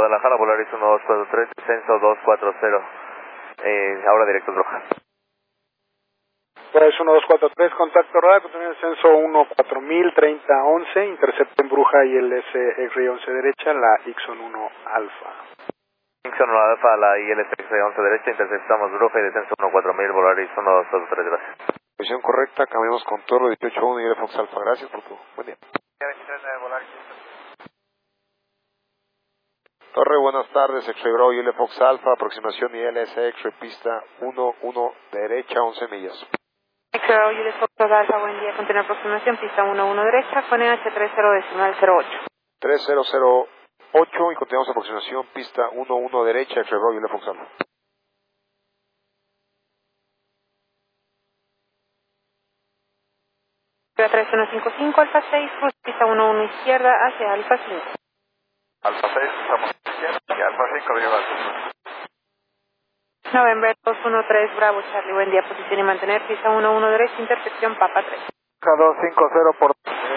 Guadalajara, Volaris 1243, descenso 240, ahora directo Bruja. Volaris 1243, contacto radar, continúa descenso 14000, 3011, intercepto en Bruja y el SX-Ray 11 derecha, la Ixon 1 Alfa. Ixon 1 Alfa, la ILSX-Ray 11 derecha, interceptamos Bruja y descenso 14000, Volaris 1243, gracias. Posición correcta, cambiamos con Toro 181 y el Fox Alfa, gracias por tu buen día. Torre, buenas tardes, X-Ray Bravo y Fox Alfa, aproximación ILSX, pista 11 derecha, 11 millas. X-Ray Bravo y Fox Alfa, buen día, continúa aproximación, pista 11 derecha, con NH30.08. 3008 y continuamos aproximación, pista 11 derecha, X-Ray Bravo y Fox Alfa. Alfa 3155, Alfa 6, pista 11 izquierda hacia Alfa 5. Alfa 6, estamos izquierda y Alfa 5, arriba. November 213, Bravo Charlie, buen día, posición y mantener, pista 11 derecha, intersección Papa 3. K250 por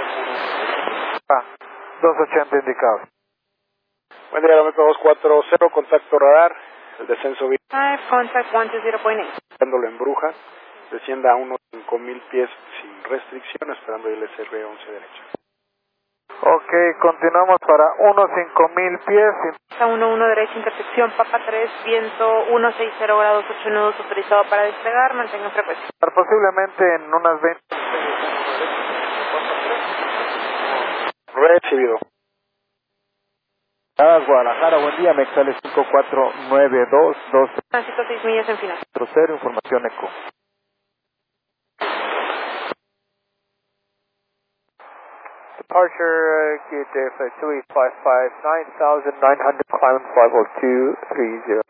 280 indicados. Buen día, kilómetro 240, contacto radar, el descenso 5, contact 120.8. viéndolo en Bruja, descienda a unos 5000 pies sin restricción, esperando el SR 11 derecha. Ok, continuamos para 5000 pies. Pista 11 derecha, intersección Papa 3, viento 160 grados 8 nudos, autorizado para desplegar, mantenga frecuencia. Posiblemente en unas 20. Recibido. Guadalajara, buen día, Mexales 5492, 12. Tránsito 6 millas en final. 0, información ECO. Departure, QTF 2855, 9900, climb 50230.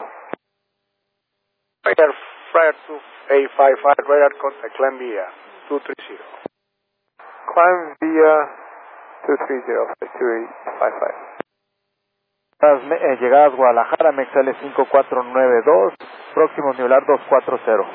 Radar Flyer 2855, radar contact, climb via 230. Climb via 230, 2855. Llegadas Guadalajara, Mexales 5492, próximo nivelar 240.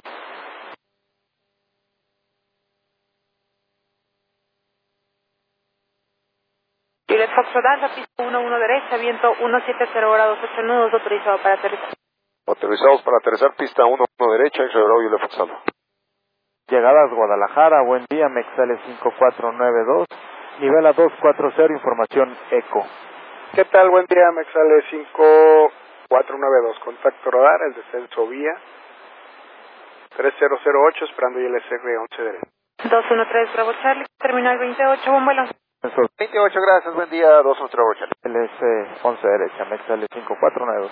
Juliet Fox Rodar, pista 11 derecha, viento 170 grados 8 nudos, autorizado para aterrizar. Autorizados para aterrizar, pista 11 derecha, X-Ray Bravo y Fox Alfa. Llegadas Guadalajara, buen día, Mexales 5492, nivel a 240, información ECO. ¿Qué tal? Buen día, Mexale 5492, contacto radar, el descenso vía 3008, esperando el SR 11 derecha. 213, Bravo Charlie, terminal 28, buen vuelo. 28, gracias, buen día, 213 Bravo Charlie. LS 11 derecha, Mexales 5492.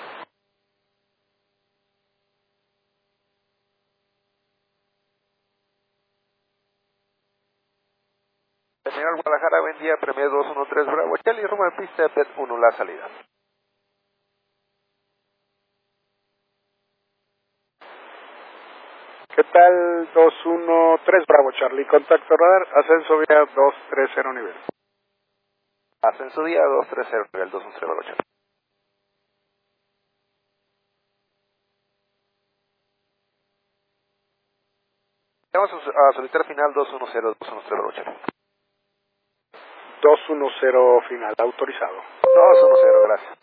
Terminal Guadalajara, buen día, Premier 213 Bravo Charlie, rumbo de pista, PET 1, la salida. ¿Qué tal? 213 Bravo Charlie, contacto radar, ascenso vía 230 nivel. Ascenso día 230, nivel 213 Bravo Charlie. Vamos a solicitar final 210, 213 Bravo Charlie. 210 final, autorizado. 210, gracias.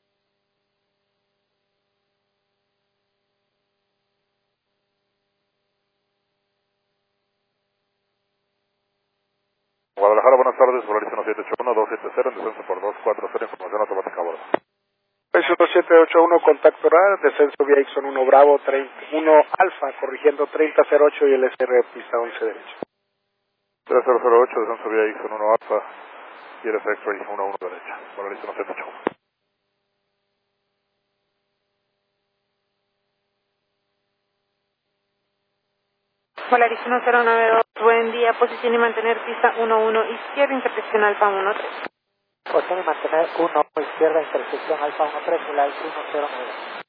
Guadalajara, buenas tardes, Volaris 1781, 270, en descenso por 240, información automática a bordo. 1781, contacto radar, descenso vía Ixon 1 Bravo, 1 Alfa, corrigiendo 3008 y el SR pista 11 derecha. 3008, descenso vía Ixon 1 Alfa, y el X-Ray 11 derecha, Volaris 1781. Volaris 1092, buen día, posición y mantener pista 11 izquierda, intersección Alfa 13. Posición y mantener 1 izquierda, intersección Alfa 13, Volaris 1092.